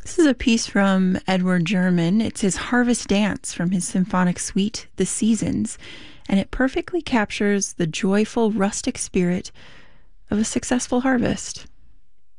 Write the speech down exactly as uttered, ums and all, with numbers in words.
This is a piece from Edward German. It's his Harvest Dance from his symphonic suite, The Seasons, and it perfectly captures the joyful rustic spirit of a successful harvest.